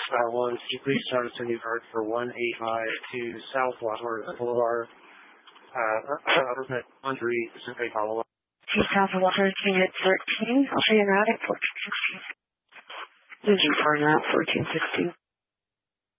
1, could you please start us a new card for 1852 South Wadsworth Boulevard, on 3 Pacific Hollow. South Wadsworth, unit 13. I'll show you an route at 1416. Engine 4 now, 1416.